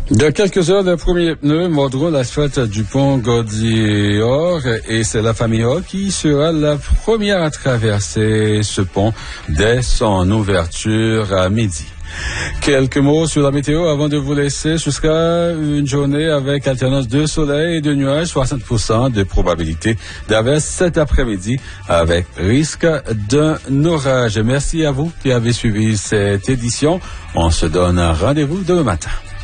Dans quelques heures, les premiers pneus mordront l'asphalte du pont Gaudior et c'est la famille Hall qui sera la première à traverser ce pont dès son ouverture à midi. Quelques mots sur la météo avant de vous laisser. Jusqu'à une journée avec alternance de soleil et de nuages, 60% de probabilité d'averse cet après-midi avec risque d'un orage. Merci à vous qui avez suivi cette édition. On se donne un rendez-vous demain matin.